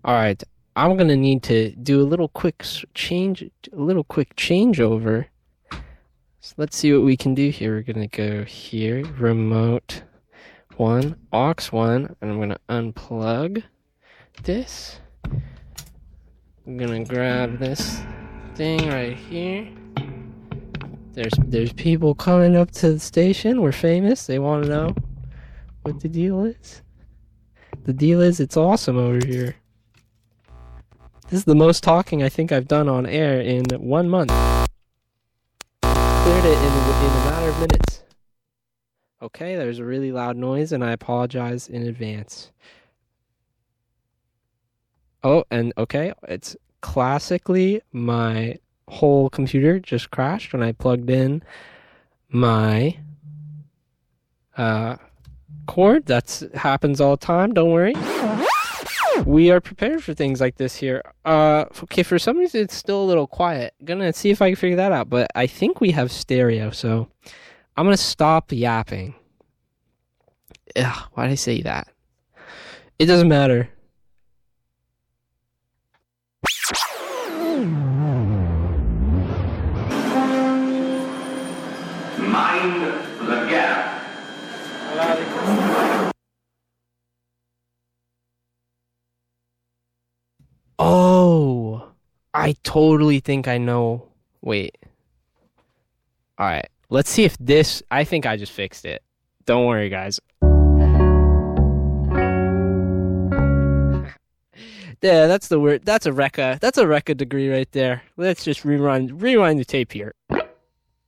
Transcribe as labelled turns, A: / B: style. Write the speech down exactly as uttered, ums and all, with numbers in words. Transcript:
A: All right, I'm gonna need to do a little quick change, a little quick changeover. So let's see what we can do here. We're gonna go here, remote one, aux one, and I'm gonna unplug this. I'm gonna grab this thing right here. There's there's people coming up to the station. We're famous. They want to know what the deal is. The deal is it's awesome over here. This is the most talking I think I've done on air in one month. Cleared it in, in a matter of minutes. Okay, there's a really loud noise, and I apologize in advance. Oh, and okay, it's classically my whole computer just crashed when I plugged in my uh, cord. That happens all the time, don't worry. We are prepared for things like this here. Uh, okay, for some reason it's still a little quiet. Gonna see if I can figure that out, but I think we have stereo, so I'm gonna stop yapping. Ugh, why did I say that? It doesn't matter.
B: Mind the gap.
A: Oh, I totally think I know. Wait. All right, let's see if this. I think I just fixed it. Don't worry, guys. Yeah, that's the word. That's a Recca. That's a Recca degree right there. Let's just rewind, rewind the tape here.